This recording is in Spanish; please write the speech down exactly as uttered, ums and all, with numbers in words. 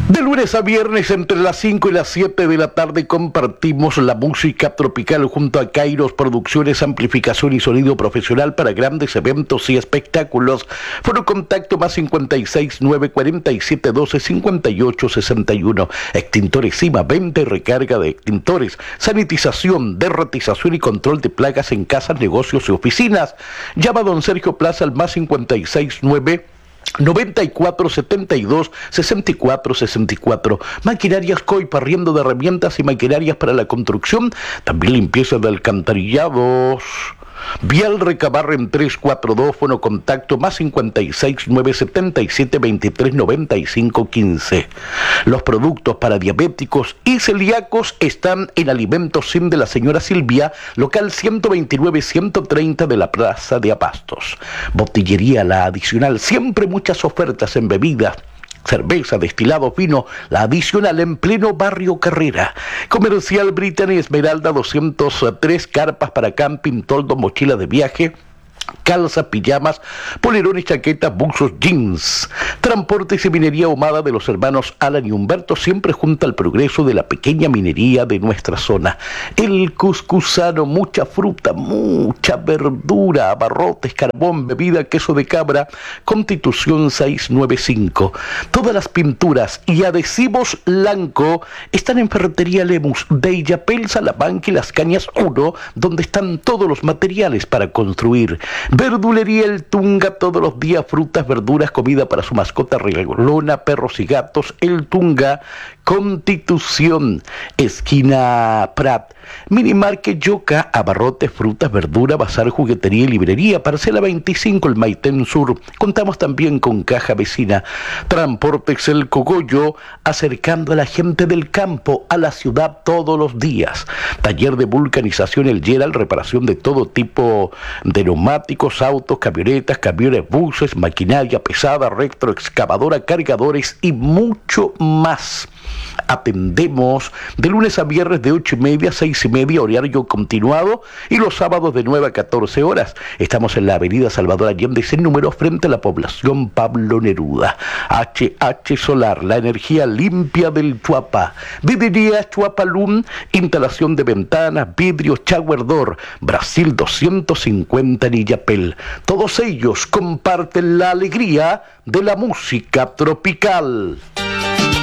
De lunes a viernes entre las cinco y las siete de la tarde compartimos la música tropical junto a Kairos Producciones, amplificación y sonido profesional para grandes eventos y espectáculos. Foro contacto más cincuenta y seis, nueve cuarenta y siete, doce, cincuenta y ocho, sesenta y uno. Extintores Cima, venta y recarga de extintores, sanitización, derratización y control de plagas en casas, negocios y oficinas. Llama a don Sergio Plaza al más cincuenta y seis, nueve noventa y cuatro, setenta y dos, sesenta y cuatro, sesenta y cuatro. Maquinarias Coipa, arriendo de herramientas y maquinarias para la construcción, también limpieza de alcantarillados. Vial Recabarren tres cuatro dos, fono contacto más cincuenta y seis, nueve setenta y siete, veintitrés, noventa y cinco, quince. Los productos para diabéticos y celíacos están en Alimentos Sim de la señora Silvia, local ciento veintinueve, ciento treinta de la Plaza de Abastos. Botillería La Adicional, siempre muchas ofertas en bebidas, cerveza, destilado, vino, La Adicional en pleno barrio Carrera. Comercial Brittany Esmeralda doscientos tres, carpas para camping, toldo, mochila de viaje, calzas, pijamas, polerones, chaquetas, buzos, jeans. Transportes y minería ahumada de los hermanos Alan y Humberto, siempre junto al progreso de la pequeña minería de nuestra zona. El Cuscusano, mucha fruta, mucha verdura, abarrotes, carbón, bebida, queso de cabra. Constitución seiscientos noventa y cinco. Todas las pinturas y adhesivos Lanco están en Ferretería Lemus de Illapel, Salamanca y Las Cañas uno, donde están todos los materiales para construir. Verdulería El Tunga, todos los días frutas, verduras, comida para su mascota regalona, perros y gatos. El Tunga, Constitución, esquina Prat. Minimarket Yoka, abarrotes, frutas, verdura, bazar, juguetería y librería. Parcela veinticinco, el Maitén Sur. Contamos también con caja vecina. Transportes El Cogollo, acercando a la gente del campo a la ciudad todos los días. Taller de vulcanización El Yeral, reparación de todo tipo de neumáticos, autos, camionetas, camiones, buses, maquinaria pesada, retroexcavadora, cargadores y mucho más. Atendemos de lunes a viernes de ocho y media a seis y media, horario continuado, y los sábados de nueve a catorce horas. Estamos en la avenida Salvador Allende, sin número, frente a la población Pablo Neruda. H H Solar, la energía limpia del Chuapa. Vidriería Chuapalum, instalación de ventanas, vidrios, shower door. Brasil doscientos cincuenta en Illapel. Todos ellos comparten la alegría de la música tropical.